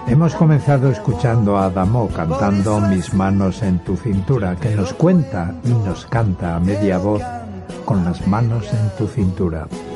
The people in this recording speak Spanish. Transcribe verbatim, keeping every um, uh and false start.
Hemos comenzado escuchando a Adamo cantando Mis manos en tu cintura, que nos cuenta y nos canta a media voz Con las manos en tu cintura.